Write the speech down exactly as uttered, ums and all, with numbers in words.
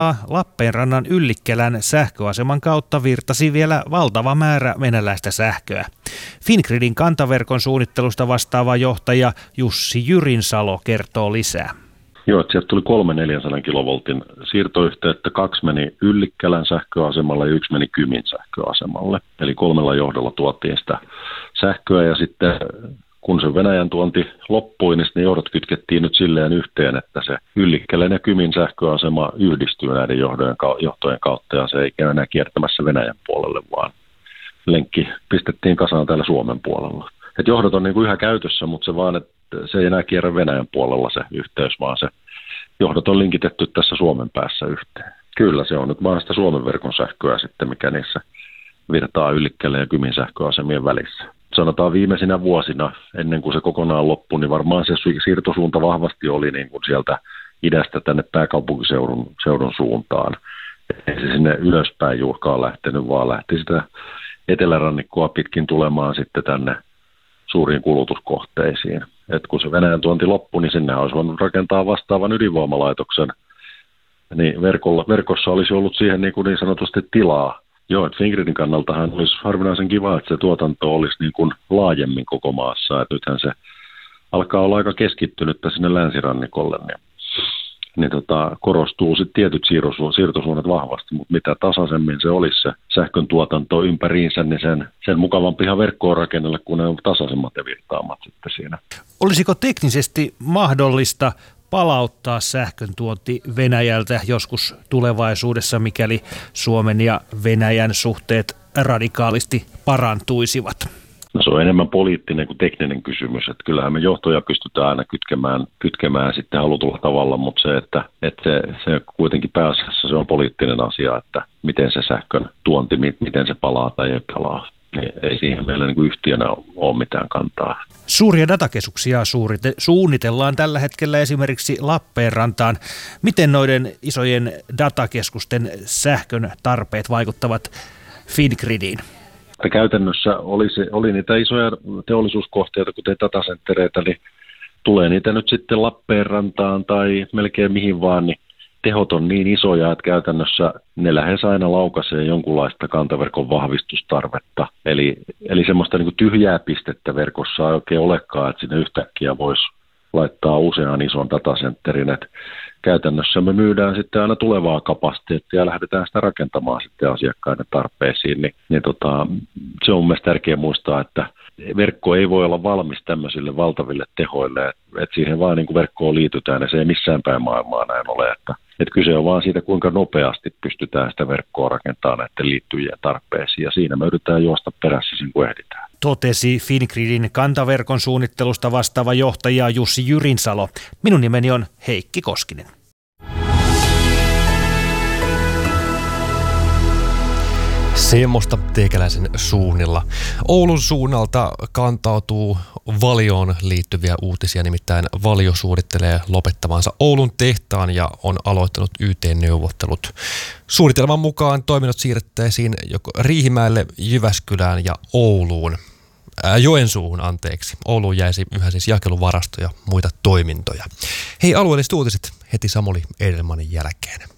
Lappeenrannan Yllikkelän sähköaseman kautta virtasi vielä valtava määrä venäläistä sähköä. Fingridin kantaverkon suunnittelusta vastaava johtaja Jussi Jyrinsalo kertoo lisää. Joo, että sieltä tuli kolme neljänsadan kilovoltin siirtoyhteyttä, kaksi meni Yllikkälän sähköasemalle ja yksi meni Kymin sähköasemalle. Eli kolmella johdolla tuotiin sitä sähköä ja sitten kun se Venäjän tuonti loppui, niin ne johdot kytkettiin nyt silleen yhteen, että se Yllikkälän ja Kymin sähköasema yhdistyy näiden johtojen, johtojen kautta ja se ei käy enää kiertämässä Venäjän puolelle, vaan lenkki pistettiin kasaan täällä Suomen puolella. Et johdot on niin kuin yhä käytössä, mutta se vaan, että se ei enää kierrä Venäjän puolella se yhteys, vaan se johdot on linkitetty tässä Suomen päässä yhteen. Kyllä se on nyt vaan sitä Suomen verkon sähköä sitten, mikä niissä virtaa Yllikkälän ja Kymin sähköasemien välissä. Sanotaan viimeisinä vuosina, ennen kuin se kokonaan loppui, niin varmaan se siirtosuunta vahvasti oli niin kuin sieltä idästä tänne pääkaupunkiseudun seudun suuntaan. Ei se sinne ylöspäin juurkaan lähtenyt, vaan lähti sitä etelärannikkoa pitkin tulemaan sitten tänne suuriin kulutuskohteisiin. Et kun se Venäjän tuonti loppui, niin sinne olisi voinut rakentaa vastaavan ydinvoimalaitoksen. Niin verkolla, verkossa olisi ollut siihen niin, kuin niin sanotusti tilaa. Joo, että Fingridin kannaltahan olisi harvinaisen kiva, että se tuotanto olisi niin kuin laajemmin koko maassa. Et nythän se alkaa olla aika keskittynyttä sinne länsirannikolle, niin, niin tota, korostuu sitten tietyt siirtosu- siirtosuunnat vahvasti, mutta mitä tasaisemmin se olisi se sähkön tuotanto ympäriinsä, niin sen, sen mukavampi ihan verkkoon rakennella, kun ne on tasaisemmat ja virtaamat sitten siinä. Olisiko teknisesti mahdollista palauttaa sähkön tuonti Venäjältä joskus tulevaisuudessa, mikäli Suomen ja Venäjän suhteet radikaalisti parantuisivat? No se on enemmän poliittinen kuin tekninen kysymys. Että kyllähän me johtoja pystytään aina kytkemään, kytkemään sitten halutulla tavalla, mutta se, että, että se, se kuitenkin pääasiassa se on poliittinen asia, että miten se sähkön tuonti, miten se palaa tai ei palaa. Niin ei siihen meillä niin kuin yhtiönä ole mitään kantaa. Suuria datakeskuksia suurite- suunnitellaan tällä hetkellä esimerkiksi Lappeenrantaan. Miten noiden isojen datakeskusten sähkön tarpeet vaikuttavat Fingridiin? Käytännössä oli, se, oli niitä isoja teollisuuskohteita, kuten datasenttereitä, niin tulee niitä nyt sitten Lappeenrantaan tai melkein mihin vaan, niin tehot on niin isoja, että käytännössä ne lähes aina laukaisee jonkunlaista kantaverkon vahvistustarvetta. Eli, eli semmoista niin kuin tyhjää pistettä verkossa ei oikein olekaan, että sinne yhtäkkiä voisi laittaa usean ison datacentterin. Että käytännössä me myydään sitten aina tulevaa kapasiteettia ja lähdetään sitä rakentamaan sitten asiakkaiden tarpeisiin. Niin, niin tota, se on mun mielestä tärkeää muistaa, että verkko ei voi olla valmis tämmöisille valtaville tehoille, että et siihen vaan niin kuin verkkoon liitytään ja se ei missään päin maailmaa näin ole. Että et kyse on vaan siitä, kuinka nopeasti pystytään sitä verkkoa rakentamaan näiden liittyjien tarpeisiin ja siinä me yritetään juosta perässä sen kun ehditään. Totesi Fingridin kantaverkon suunnittelusta vastaava johtaja Jussi Jyrinsalo. Minun nimeni on Heikki Koskinen. Semmoista teikäläisen suunnilla. Oulun suunnalta kantautuu Valioon liittyviä uutisia, nimittäin Valio suunnittelee lopettavansa Oulun tehtaan ja on aloittanut Y T-neuvottelut. Suunnitelman mukaan toiminnot siirrettäisiin joko Riihimäelle, Jyväskylään ja Ouluun. Ää, Joensuuhun, anteeksi. Ouluun jäisi yhä siis jakeluvarasto ja muita toimintoja. Hei, alueelliset uutiset heti Samuli Edelmanin jälkeen.